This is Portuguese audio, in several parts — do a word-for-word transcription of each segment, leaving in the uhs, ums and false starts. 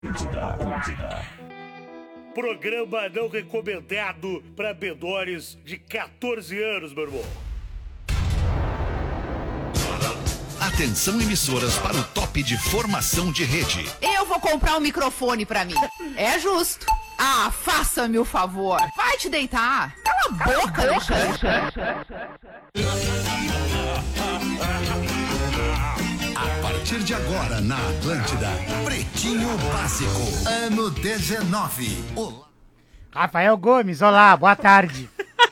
Programa não recomendado para menores de quatorze anos, meu irmão. Atenção, emissoras, para o top de formação de rede. Eu vou comprar um microfone pra mim. É justo. Ah, faça-me o favor. Vai te deitar. Cala a boca, boca. A partir de agora, na Atlântida, Pretinho Básico, ano dezenove. Olá. Rafael Gomes, olá, boa tarde.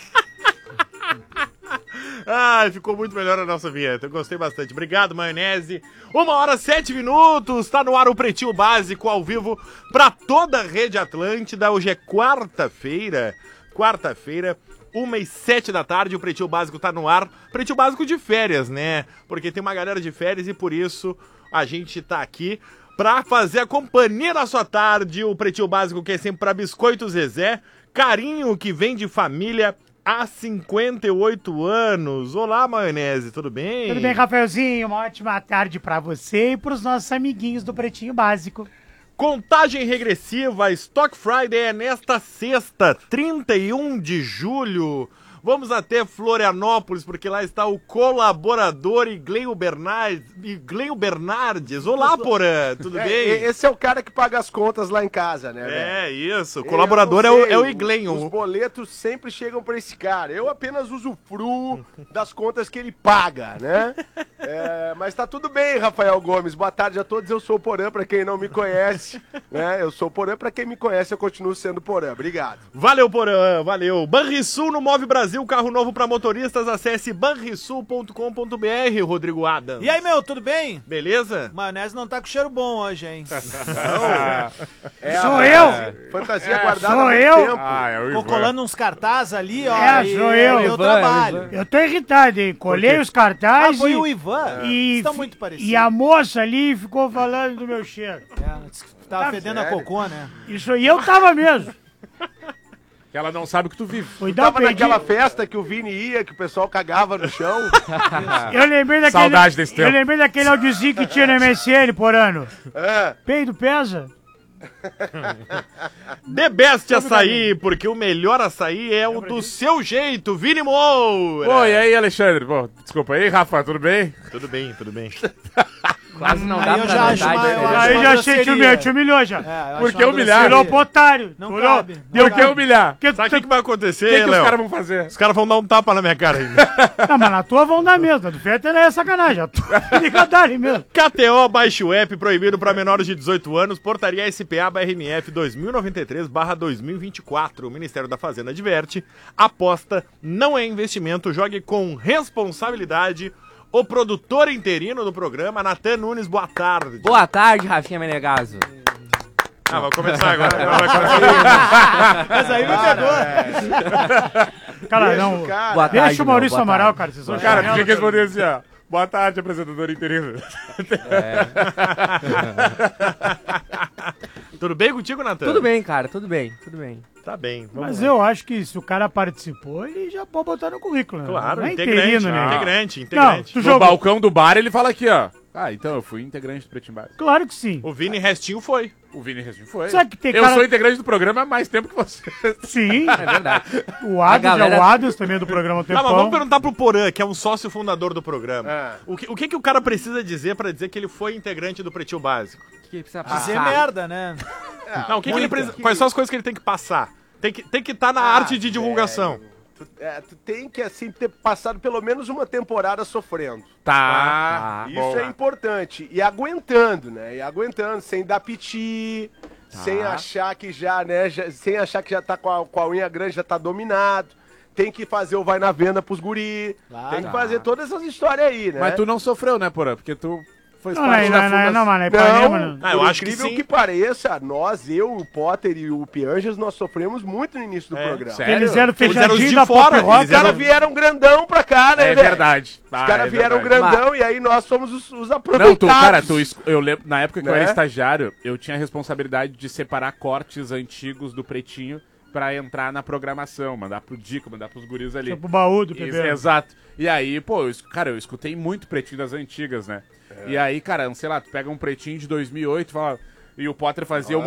Ai, ficou muito melhor a nossa vinheta, eu gostei bastante. Obrigado, maionese. Uma hora, sete minutos, tá no ar o Pretinho Básico, ao vivo, pra toda a rede Atlântida. Hoje é quarta-feira, quarta-feira, uma e sete da tarde, o Pretinho Básico tá no ar. Pretinho Básico de férias, né? Porque tem uma galera de férias e por isso a gente tá aqui pra fazer a companhia da sua tarde. O Pretinho Básico que é sempre pra Biscoito Zezé, carinho que vem de família há cinquenta e oito anos. Olá, maionese, tudo bem? Tudo bem, Rafaelzinho? Uma ótima tarde pra você e pros nossos amiguinhos do Pretinho Básico. Contagem regressiva, Stock Friday é nesta sexta, trinta e um de julho. Vamos até Florianópolis, porque lá está o colaborador Igleio Bernardes. Igleio Bernardes. Olá, Porã, tudo é, bem? Esse é o cara que paga as contas lá em casa, né? É, velho? isso. O colaborador é o, é o Igleio. Os boletos sempre chegam pra esse cara. Eu apenas usufruo das contas que ele paga, né? É, mas tá tudo bem, Rafael Gomes. Boa tarde a todos. Eu sou o Porã, pra quem não me conhece. Né? Eu sou o Porã, pra quem me conhece, eu continuo sendo Porã. Obrigado. Valeu, Porã. Valeu. Banrisul no Move Brasil. Carro novo para motoristas, acesse banrisul ponto com ponto br, Rodrigo Adams. E aí, meu, tudo bem? Beleza? Maionese não tá com cheiro bom hoje, hein? É, sou a, eu! É, fantasia é, guardada sou há muito eu! tempo. Ah, é o Tô Ivan. colando uns cartazes ali, ó. É, e sou eu. é o meu Ivan, trabalho. Ivan. Eu tô irritado, hein? Colhei os Ah, cartazes foi e, o Ivan? e, Estão muito parecidos. e a moça ali ficou falando do meu cheiro. É, disse que tava Tá fedendo a sério? cocô, né? Isso aí eu tava mesmo. Que ela não sabe o que tu vive. Fui Tu dar um tava naquela pedinho. festa que o Vini ia, que o pessoal cagava no chão. Eu lembrei daquele. Saudade desse tempo. Eu lembrei daquele audiozinho que tinha no M S N por ano. É. Peido pesa? The Best Açaí, porque o melhor açaí é o do seu jeito, Vini Moura. Oi, e aí, Alexandre? Bom, desculpa aí, Rafa, tudo bem? Tudo bem, tudo bem. Quase não Aí dá eu pra já acho notar uma- a eu diferença. acho Aí uma já achei te grosseria. humilhar, te humilhou já. É, eu Por acho que uma humilhar? Virou grosseria. otário. Não Virou- cabe. Deu Por que humilhar? que- Sabe o que, que vai O que, acontecer, que os Léo? caras vão fazer? Os caras vão dar um tapa na minha cara ainda. Não, mas na tua vão dar mesmo. A do Fetter é sacanagem. A tua é brincadeira mesmo. K T O, baixe o app, proibido para menores de dezoito anos, portaria S P A barra M F dois mil e noventa e três barra dois mil e vinte e quatro. O Ministério da Fazenda adverte, aposta não é investimento, jogue com responsabilidade. O produtor interino do programa, Natan Nunes, boa tarde. Boa tarde, Rafinha Menegaso. Ah, vai começar agora. Agora vai começar. Mas aí me pegou. Cara, Deixa não. o cara. Boa Deixa tarde, o Maurício meu, boa Amaral, tarde. cara. Vocês são Cara, tu chinelo, tinha que responder assim, ó. Boa tarde, apresentador interino. Tudo bem contigo, Natan? Tudo bem, cara, tudo bem, tudo bem. Tá bem. Vamos Mas lá. eu acho que se o cara participou, ele já pode botar no currículo. né? Claro, Não é integrante, interino, né? integrante, Não, integrante. tu No jogou. balcão do bar, ele fala aqui, ó. Ah, então eu fui integrante do Pretinho Básico. Claro que sim. O Vini Restinho foi. O Vini Restinho foi. Sabe que tem eu cara- sou integrante do programa há mais tempo que você. Sim. É verdade. O A Adams, galera- é o Adams também é do programa Tá, mas Tempão. vamos perguntar pro Porã, que é um sócio fundador do programa. É. O, que, o que que o cara precisa dizer pra dizer que ele foi integrante do Pretinho Básico? O que precisa Dizer passar? merda, né? Não, o que, que ele precisa, quais são as coisas que ele tem que passar? Tem que estar tem que tá na Ah, arte de divulgação. velho. Tu, é, tu tem que, assim, ter passado pelo menos uma temporada sofrendo. Tá. Isso Bom. é importante. E aguentando, né? E aguentando, sem dar piti, sem achar que já, né? já- sem achar que já tá com a, com a unha grande, já tá dominado. Tem que fazer o vai na venda pros guri. Claro. Tem que fazer todas essas histórias aí, né? Mas tu não sofreu, né, Porã? Porque tu foi Não, parte não, da não, não, fundação. não, mano. É Ipanema, não. Ah, eu por acho que incrível sim. que pareça, nós, eu, o Potter e o Pianjas, nós sofremos muito no início do É, programa. sério? Eles eram Eles eram os fechadinhos de da fora, pop rock. eles Os caras eram- vieram grandão pra cá, né, É velho? verdade. Os caras é vieram verdade. grandão e aí nós somos os, os aproveitados. Não, tu, cara, tu, es- eu lembro, na época que eu Né? era estagiário, eu tinha a responsabilidade de separar cortes antigos do Pretinho pra entrar na programação, mandar pro Dico, mandar pros guris ali. Pro baú do Isso, P B. exato. E aí, pô, eu, es- cara, eu escutei muito Pretinho das antigas, né? E aí, cara, sei lá, tu pega um Pretinho de dois mil e oito e fala... E o Potter fazia uma